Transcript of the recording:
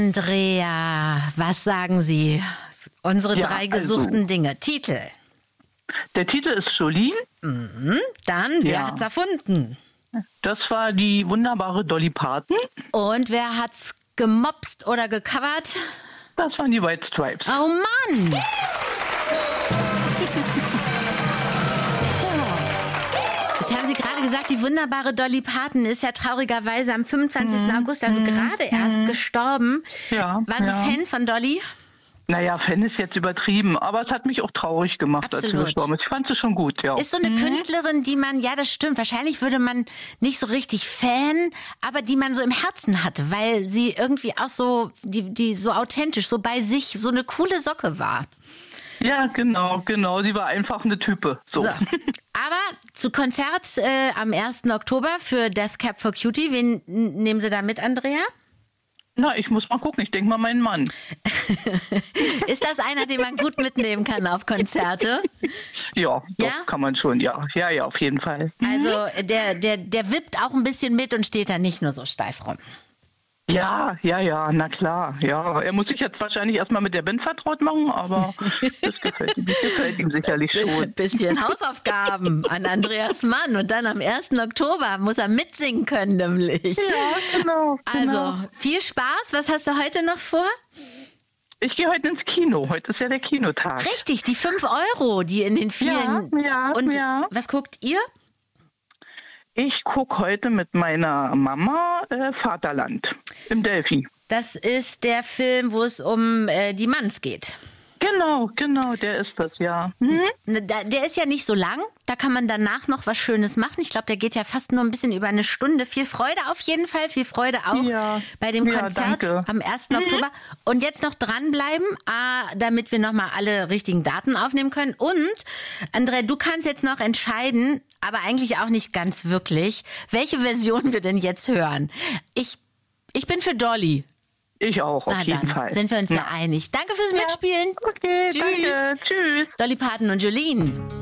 Andrea, was sagen Sie? Unsere 3 gesuchten Dinge. Titel. Der Titel ist Jolene. Dann, wer hat's erfunden? Das war die wunderbare Dolly Parton. Und wer hat's gemopst oder gecovert? Das waren die White Stripes. Oh Mann! Jetzt haben Sie gerade gesagt, die wunderbare Dolly Parton ist ja traurigerweise am 25. August, also gerade erst gestorben. Ja, Waren Sie Fan von Dolly? Naja, Fan ist jetzt übertrieben, aber es hat mich auch traurig gemacht, als sie gestorben ist. Ich fand sie schon gut, ja. Ist so eine Künstlerin, die man, ja, das stimmt, wahrscheinlich würde man nicht so richtig Fan, aber die man so im Herzen hatte, weil sie irgendwie auch so, die so authentisch, so bei sich, so eine coole Socke war. Ja, genau. Sie war einfach eine Type. So. Aber zu Konzert am 1. Oktober für Death Cab for Cutie, wen nehmen Sie da mit, Andrea? Na, ich muss mal gucken. Ich denke mal meinen Mann. Ist das einer, den man gut mitnehmen kann auf Konzerte? Ja, doch, kann man schon, ja. Ja, auf jeden Fall. Also der wippt auch ein bisschen mit und steht da nicht nur so steif rum. Ja, na klar. Ja, er muss sich jetzt wahrscheinlich erstmal mit der Band vertraut machen, aber das gefällt ihm sicherlich schon. Ein bisschen Hausaufgaben an Andreas Mann und dann am 1. Oktober muss er mitsingen können, nämlich. Ja, genau. Also, viel Spaß. Was hast du heute noch vor? Ich gehe heute ins Kino. Heute ist ja der Kinotag. Richtig, die 5 €, die in den vielen... Ja. Was guckt ihr? Ich gucke heute mit meiner Mama Vaterland im Delphi. Das ist der Film, wo es um die Manns geht. Genau, der ist das, ja. Der ist ja nicht so lang, da kann man danach noch was Schönes machen. Ich glaube, der geht ja fast nur ein bisschen über eine Stunde. Viel Freude auf jeden Fall, viel Freude auch bei dem Konzert am 1. Oktober. Und jetzt noch dranbleiben, damit wir nochmal alle richtigen Daten aufnehmen können. Und, Andrea, du kannst jetzt noch entscheiden, aber eigentlich auch nicht ganz wirklich, welche Version wir denn jetzt hören. Ich bin für Dolly. Ich auch, auf jeden Fall. Sind wir uns ja einig. Danke fürs Mitspielen. Okay, danke. Tschüss. Dolly Parton und Jolene.